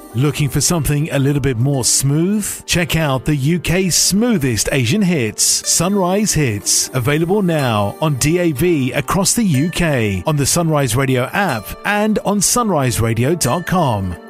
Looking for something a little bit more smooth? Check out the UK's smoothest Asian hits, Sunrise Hits, available now on DAB across the UK, on the Sunrise Radio app and on sunriseradio.com.